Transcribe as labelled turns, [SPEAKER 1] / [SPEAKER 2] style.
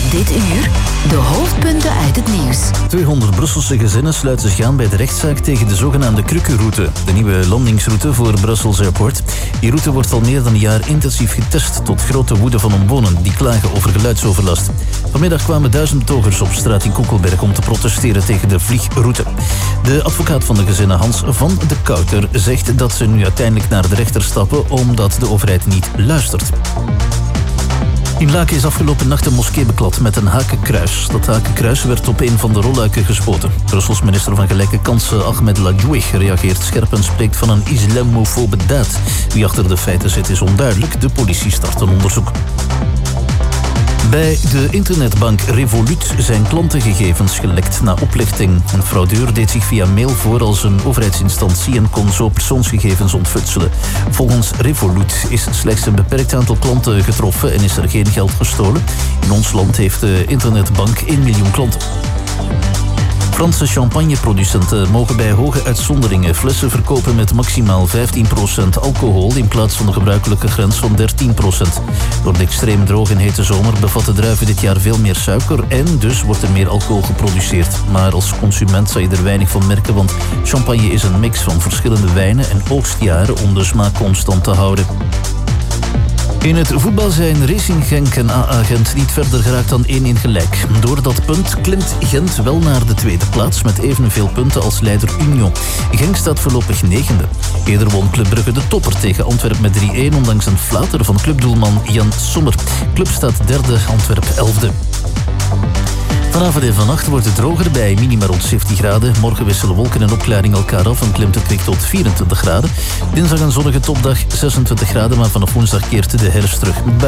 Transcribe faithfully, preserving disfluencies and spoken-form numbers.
[SPEAKER 1] Dit uur de hoofdpunten uit het nieuws.
[SPEAKER 2] tweehonderd Brusselse gezinnen sluiten zich aan bij de rechtszaak tegen de zogenaamde Krukkenroute. De nieuwe landingsroute voor Brussels Airport. Die route wordt al meer dan een jaar intensief getest, tot grote woede van omwonenden die klagen over geluidsoverlast. Vanmiddag kwamen duizend betogers op straat in Koekelberg om te protesteren tegen de vliegroute. De advocaat van de gezinnen, Hans van de Kouter, zegt dat ze nu uiteindelijk naar de rechter stappen omdat de overheid niet luistert. In Laken is afgelopen nacht een moskee beklad met een hakenkruis. Dat hakenkruis werd op een van de rolluiken gespoten. Brussels minister van Gelijke Kansen Ahmed Ladjouih reageert scherp en spreekt van een islamofobe daad. Wie achter de feiten zit is onduidelijk. De politie start een onderzoek. Bij de internetbank Revolut zijn klantengegevens gelekt na oplichting. Een fraudeur deed zich via mail voor als een overheidsinstantie en kon zo persoonsgegevens ontfutselen. Volgens Revolut is slechts een beperkt aantal klanten getroffen en is er geen geld gestolen. In ons land heeft de internetbank één miljoen klanten. Franse champagneproducenten mogen bij hoge uitzonderingen flessen verkopen met maximaal vijftien procent alcohol in plaats van de gebruikelijke grens van dertien procent. Door de extreem droge en hete zomer bevatten druiven dit jaar veel meer suiker en dus wordt er meer alcohol geproduceerd. Maar als consument zal je er weinig van merken, want champagne is een mix van verschillende wijnen en oogstjaren om de smaak constant te houden. In het voetbal zijn Racing Genk en A A Gent niet verder geraakt dan één-één gelijk. Door dat punt klimt Gent wel naar de tweede plaats met evenveel punten als leider Union. Genk staat voorlopig negende. Eerder won Club Brugge de topper tegen Antwerpen met drie-één ondanks een flater van clubdoelman Jan Sommer. Club staat derde, Antwerpen elfde. Vanavond en vannacht wordt het droger bij minima rond zeventien graden. Morgen wisselen wolken en opklaring elkaar af en klimt het kwik tot vierentwintig graden. Dinsdag een zonnige topdag, zesentwintig graden, maar vanaf woensdag keert de herfst terug.